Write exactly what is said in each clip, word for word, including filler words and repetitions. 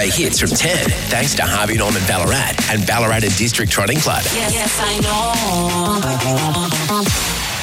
Hits from ten, thanks to Harvey Norman Ballarat and Ballarat District Trotting Club. Yes, yes, I know.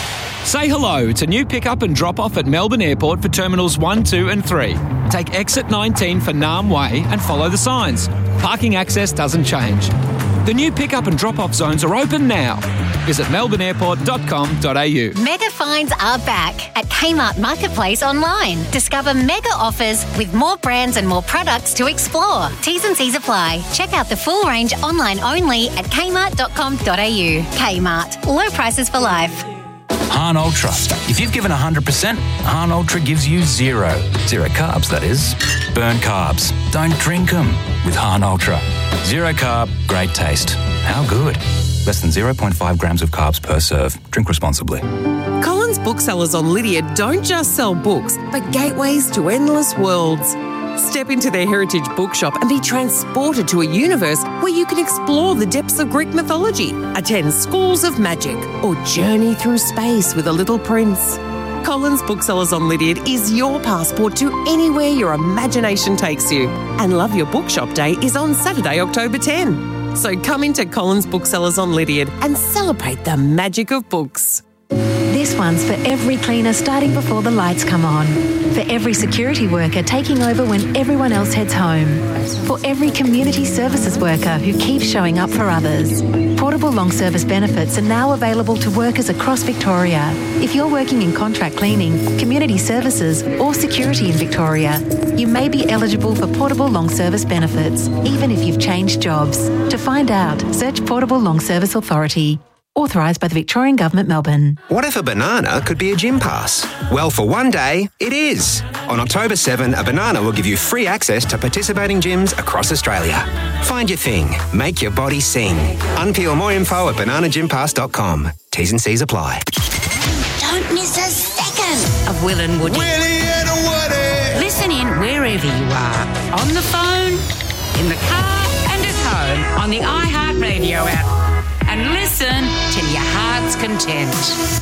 Say hello to new pick-up and drop-off at Melbourne Airport for Terminals one, two and three. Take exit nineteen for Naarm Way and follow the signs. Parking access doesn't change. The new pick-up and drop-off zones are open now. Visit melbourne airport dot com dot a u. Mega finds are back at Kmart Marketplace online. Discover mega offers with more brands and more products to explore. T's and C's apply. Check out the full range online only at kmart dot com dot a u. Kmart. Low prices for life. Hahn Ultra. If you've given one hundred percent, Hahn Ultra gives you zero. Zero carbs, that is. Burn carbs. Don't drink them with Hahn Ultra. Zero carb, great taste. How good? Less than zero point five grams of carbs per serve. Drink responsibly. Collins Booksellers on Lydia don't just sell books, but gateways to endless worlds. Step into their heritage bookshop and be transported to a universe where you can explore the depths of Greek mythology, attend schools of magic, or journey through space with a little prince. Collins Booksellers on Lydiard is your passport to anywhere your imagination takes you. And Love Your Bookshop Day is on Saturday, October tenth. So come into Collins Booksellers on Lydiard and celebrate the magic of books. This one's for every cleaner starting before the lights come on. For every security worker taking over when everyone else heads home. For every community services worker who keeps showing up for others. Portable long service benefits are now available to workers across Victoria. If you're working in contract cleaning, community services or security in Victoria, you may be eligible for portable long service benefits, even if you've changed jobs. To find out, search Portable Long Service Authority. Authorised by the Victorian Government, Melbourne. What if a banana could be a gym pass? Well, for one day, it is. On October seventh, a banana will give you free access to participating gyms across Australia. Find your thing. Make your body sing. Unpeel more info at banana gym pass dot com. T's and C's apply. Don't miss a second of Will and Woody. Willie and Woody. Listen in wherever you are. On the phone, in the car and at home on the iHeartRadio app. And listen till your heart's content.